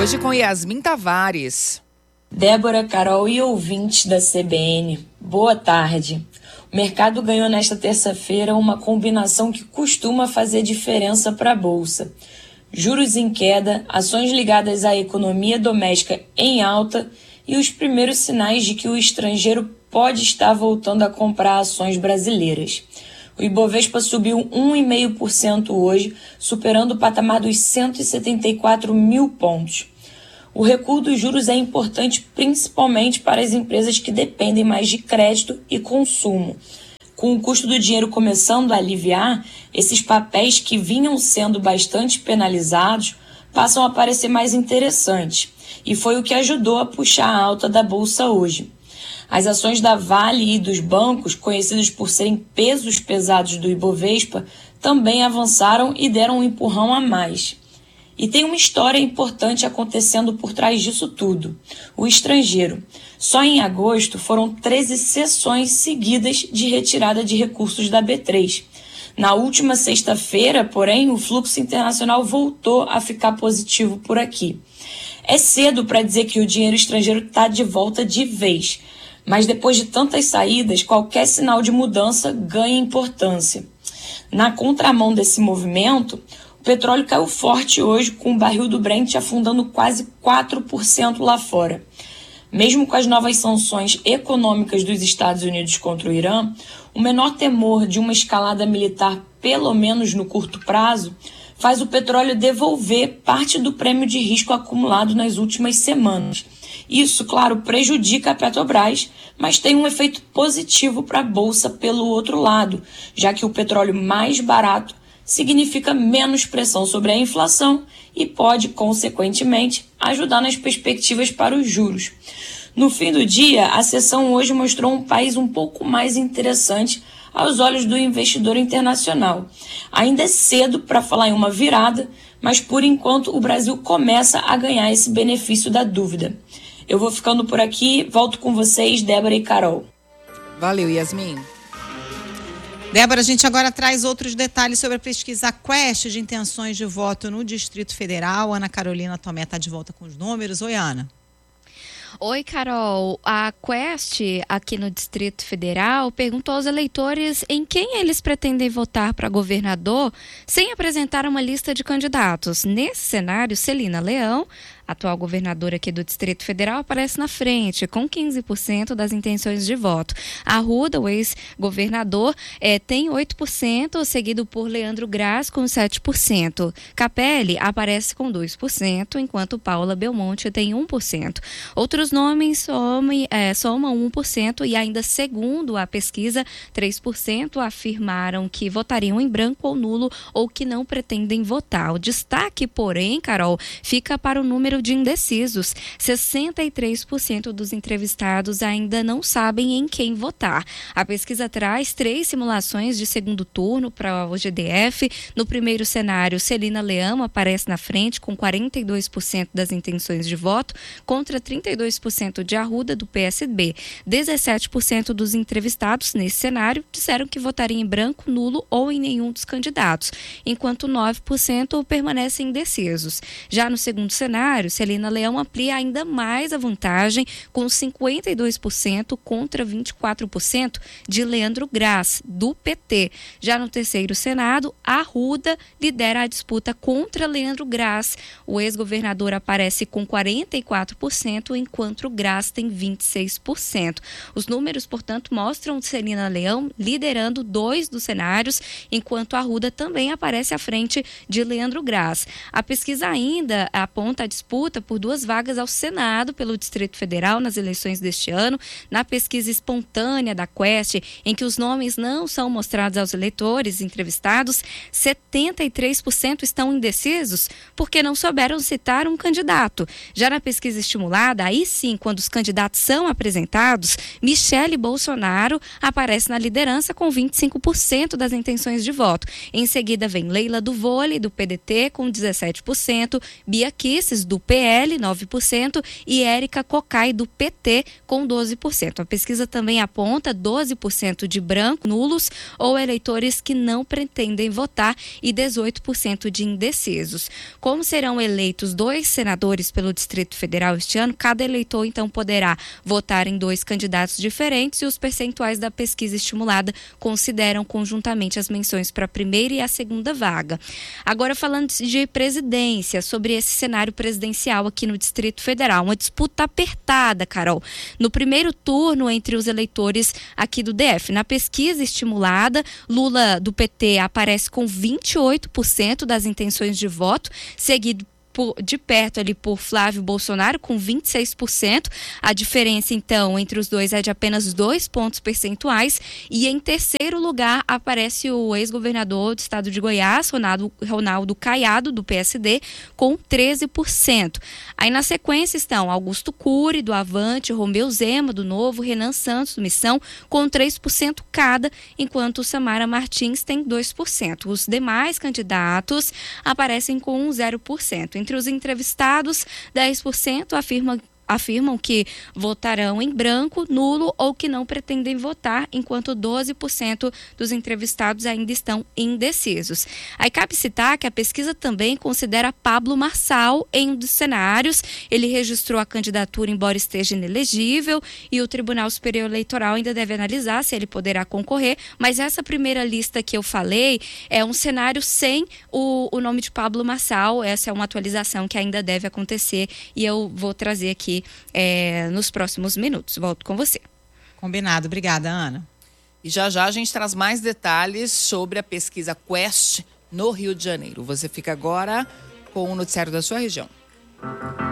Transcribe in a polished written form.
Hoje com Yasmin Tavares. Débora, Carol e ouvintes da CBN, boa tarde. O mercado ganhou nesta terça-feira uma combinação que costuma fazer diferença para a Bolsa. Juros em queda, ações ligadas à economia doméstica em alta e os primeiros sinais de que o estrangeiro pode estar voltando a comprar ações brasileiras. O Ibovespa subiu 1,5% hoje, superando o patamar dos 174 mil pontos. O recuo dos juros é importante principalmente para as empresas que dependem mais de crédito e consumo. Com o custo do dinheiro começando a aliviar, esses papéis que vinham sendo bastante penalizados passam a parecer mais interessantes. E foi o que ajudou a puxar a alta da Bolsa hoje. As ações da Vale e dos bancos, conhecidos por serem pesos pesados do Ibovespa, também avançaram e deram um empurrão a mais. E tem uma história importante acontecendo por trás disso tudo: o estrangeiro. Só em agosto foram 13 sessões seguidas de retirada de recursos da B3. Na última sexta-feira, porém, o fluxo internacional voltou a ficar positivo por aqui. É cedo para dizer que o dinheiro estrangeiro está de volta de vez, mas depois de tantas saídas, qualquer sinal de mudança ganha importância. Na contramão desse movimento, o petróleo caiu forte hoje, com o barril do Brent afundando quase 4% lá fora. Mesmo com as novas sanções econômicas dos Estados Unidos contra o Irã, o menor temor de uma escalada militar, pelo menos no curto prazo, faz o petróleo devolver parte do prêmio de risco acumulado nas últimas semanas. Isso, claro, prejudica a Petrobras, mas tem um efeito positivo para a Bolsa pelo outro lado, já que o petróleo mais barato significa menos pressão sobre a inflação e pode, consequentemente, ajudar nas perspectivas para os juros. No fim do dia, a sessão hoje mostrou um país um pouco mais interessante aos olhos do investidor internacional. Ainda é cedo para falar em uma virada, mas por enquanto o Brasil começa a ganhar esse benefício da dúvida. Eu vou ficando por aqui, volto com vocês, Débora e Carol. Valeu, Yasmin. Débora, a gente agora traz outros detalhes sobre a pesquisa Quest de intenções de voto no Distrito Federal. Ana Carolina Tomé está de volta com os números. Oi, Ana. Oi, Carol. A Quest, aqui no Distrito Federal, perguntou aos eleitores em quem eles pretendem votar para governador sem apresentar uma lista de candidatos. Nesse cenário, Celina Leão, atual governadora aqui do Distrito Federal, aparece na frente, com 15% das intenções de voto. Arruda, o ex-governador, tem 8%, seguido por Leandro Graz, com 7%. Capelli aparece com 2%, enquanto Paula Belmonte tem 1%. Outros nomes somam 1% e ainda segundo a pesquisa, 3% afirmaram que votariam em branco ou nulo ou que não pretendem votar. O destaque, porém, Carol, fica para o número de indecisos. 63% dos entrevistados ainda não sabem em quem votar. A pesquisa traz 3 simulações de segundo turno para o GDF. No primeiro cenário, Celina Leão aparece na frente com 42% das intenções de voto contra 32% de Arruda, do PSB. 17% dos entrevistados nesse cenário disseram que votariam em branco, nulo ou em nenhum dos candidatos, enquanto 9% permanecem indecisos. Já no segundo cenário, Celina Leão amplia ainda mais a vantagem, com 52% contra 24% de Leandro Graz, do PT. Já no terceiro Senado, Arruda lidera a disputa contra Leandro Graz. O ex-governador aparece com 44%, enquanto Graz tem 26%. Os números, portanto, mostram Celina Leão liderando 2 dos cenários, enquanto Arruda também aparece à frente de Leandro Graz. A pesquisa ainda aponta a disputa por 2 vagas ao Senado pelo Distrito Federal nas eleições deste ano. Na pesquisa espontânea da Quest, em que os nomes não são mostrados aos eleitores entrevistados, 73% estão indecisos porque não souberam citar um candidato. Já na pesquisa estimulada, aí sim, quando os candidatos são apresentados, Michele Bolsonaro aparece na liderança com 25% das intenções de voto. Em seguida vem Leila do Vôlei, do PDT, com 17%, Bia Kicis, do PL, 9%, e Érica Cocai, do PT, com 12%. A pesquisa também aponta 12% de branco, nulos ou eleitores que não pretendem votar e 18% de indecisos. Como serão eleitos 2 senadores pelo Distrito Federal este ano, cada eleitor então poderá votar em 2 candidatos diferentes e os percentuais da pesquisa estimulada consideram conjuntamente as menções para a primeira e a segunda vaga. Agora, falando de presidência, sobre esse cenário presidencial aqui no Distrito Federal, uma disputa apertada, Carol, no primeiro turno entre os eleitores aqui do DF. Na pesquisa estimulada, Lula do PT aparece com 28% das intenções de voto, seguido de perto ali por Flávio Bolsonaro com 26%. A diferença então entre os dois é de apenas 2 pontos percentuais, e em terceiro lugar aparece o ex-governador do estado de Goiás, Ronaldo Caiado, do PSD, com 13%. Aí na sequência estão Augusto Cury, do Avante, Romeu Zema, do Novo, Renan Santos, do Missão, com 3% cada, enquanto Samara Martins tem 2%. Os demais candidatos aparecem com 0%. Entre os entrevistados, 10% afirmam que votarão em branco, nulo ou que não pretendem votar, enquanto 12% dos entrevistados ainda estão indecisos. Aí cabe citar que a pesquisa também considera Pablo Marçal em um dos cenários. Ele registrou a candidatura, embora esteja inelegível, e o Tribunal Superior Eleitoral ainda deve analisar se ele poderá concorrer, mas essa primeira lista que eu falei é um cenário sem o nome de Pablo Marçal. Essa é uma atualização que ainda deve acontecer e eu vou trazer aqui nos próximos minutos. Volto com você. Combinado. Obrigada, Ana. E já a gente traz mais detalhes sobre a pesquisa Quest no Rio de Janeiro. Você fica agora com o noticiário da sua região.